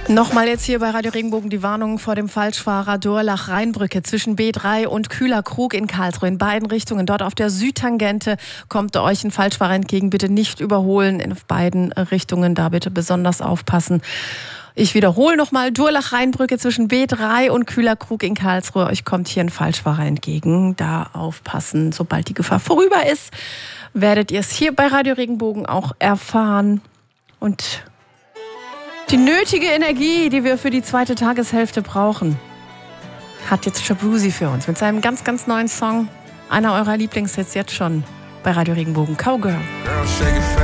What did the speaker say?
Nochmal jetzt hier bei Radio Regenbogen die Warnung vor dem Falschfahrer Durlach-Rheinbrücke zwischen B3 und Kühlerkrug in Karlsruhe. In beiden Richtungen. Dort auf der Südtangente kommt euch ein Falschfahrer entgegen. Bitte nicht überholen in beiden Richtungen. Da bitte besonders aufpassen. Ich wiederhole nochmal. Durlach-Rheinbrücke zwischen B3 und Kühlerkrug in Karlsruhe. Euch kommt hier ein Falschfahrer entgegen. Da aufpassen. Sobald die Gefahr vorüber ist, werdet ihr es hier bei Radio Regenbogen auch erfahren. Und die nötige Energie, die wir für die zweite Tageshälfte brauchen, hat jetzt Shabuzi für uns mit seinem ganz, ganz neuen Song. Einer eurer Lieblingshits jetzt schon bei Radio Regenbogen. Cowgirl.